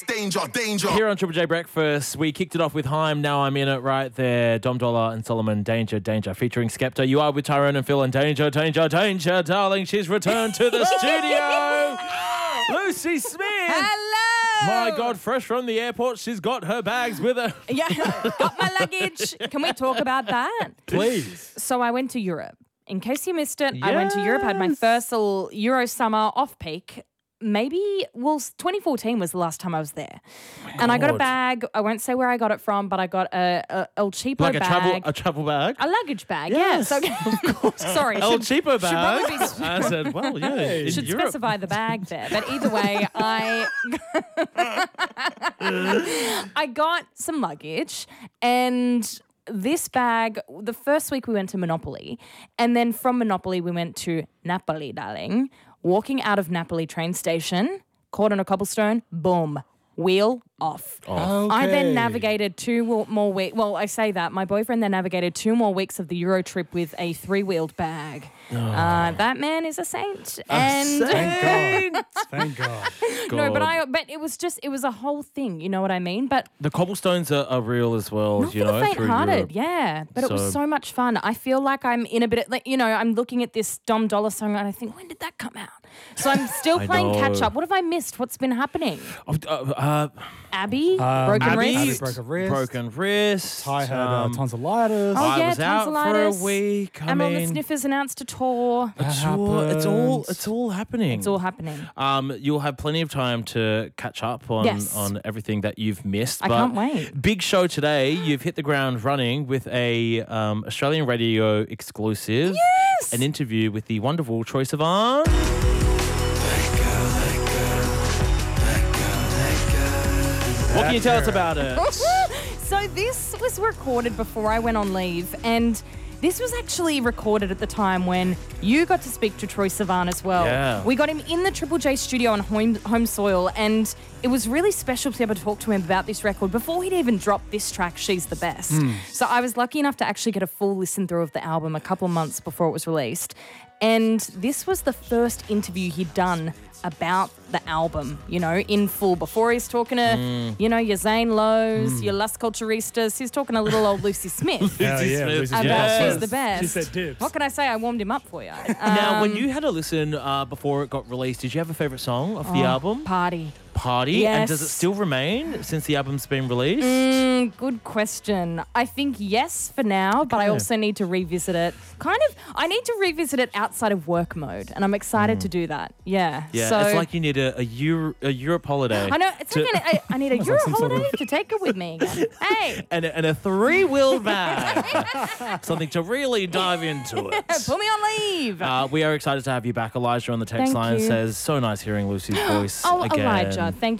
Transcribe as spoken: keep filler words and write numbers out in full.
Danger, danger. Here on Triple J Breakfast, we kicked it off with Haim, Now I'm In It right there. Dom Dollar and Solomon, Danger, Danger, featuring Skepta. You are with Tyrone and Phil and Danger, Danger, Danger, darling. She's returned to the studio. Lucy Smith. Hello. My God, fresh from the airport, she's got her bags with her. Yeah, got my luggage. Can we talk about that? Please. So I went to Europe. In case you missed it, I went to Europe, had my first little Euro summer off-peak. Maybe, well, twenty fourteen was the last time I was there. And I got a God. bag. I won't say where I got it from, but I got a, a El Cheapo Like a bag. travel, a travel bag? A luggage bag, Yes, yeah. So, of course. Sorry. El should- Cheapo should bag. probably be- I said, well, yeah, in should Europe. specify the bag there. But either way, I I got some luggage, and this bag, the first week we went to Monopoly, and then from Monopoly we went to Napoli, darling. Walking out of Napoli train station, caught on a cobblestone, boom, wheel off. I then navigated two wo- more weeks. Well, I say that. My boyfriend then navigated two more weeks of the Euro trip with a three-wheeled bag. Uh, that man is a saint. and Thank God. Thank God. No, but God. I. But it was just. It was a whole thing. You know what I mean? But The cobblestones are, are real as well, not you for know, the through faint-hearted. Europe. Yeah, but it So- was so much fun. I feel like I'm in a bit. Of, like you know, I'm looking at this Dom Dollar song and I think, when did that come out? So I'm still I playing catch know. up. What have I missed? What's been happening? Oh, uh, uh, Abby, Um, broken Abby, wrist. Abby broke a wrist. broken wrist. Ty had um, uh, tonsillitis. Oh, I yeah, was out for a tonsillitis. week. I Emma and the mean, Sniffers announced a tour. it's all, it's all, happened. it's all happening. It's all happening. Um, you'll have plenty of time to catch up on, Yes. on everything that you've missed. I but can't wait. Big show today. You've hit the ground running with a um, Australian radio exclusive. Yes! An interview with the wonderful Troye Sivan. What can you tell us about it? So this was recorded before I went on leave, and this was actually recorded at the time when you got to speak to Troye Sivan as well. Yeah. We got him in the Triple J studio on home, home soil, and it was really special to be able to talk to him about this record before he'd even dropped this track, She's the Best. So I was lucky enough to actually get a full listen through of the album a couple of months before it was released. And this was the first interview he'd done about the album, you know, in full. Before he's talking to, you know, your Zane Lowe's, your Las Culturistas, he's talking to little old Lucy Smith Hell yeah, Smith. Lucy's about Yes. She's the Best. She said dibs. What can I say? I warmed him up for you. Now, when Um, you had a listen uh, before it got released, did you have a favourite song of the oh, album? Party. Party? And does it Yes. still remain since the album's been released? Mm, good question. I think yes for now, but I Okay. also need to revisit it. Kind of, I need to revisit it outside of work mode, and I'm excited to do that. Yeah. Mm. Yeah, so, it's like you need a, a, Euro, a Europe holiday. I know, it's to- like an, I, I need a Euro some sort of- holiday to take it with me again. Hey, and a, and a three-wheeled bag. Something to really dive into it. put me on leave. Uh, we are excited to have you back. Elijah on the text Thank line you. says, so nice hearing Lucy's voice oh, again. Elijah, thank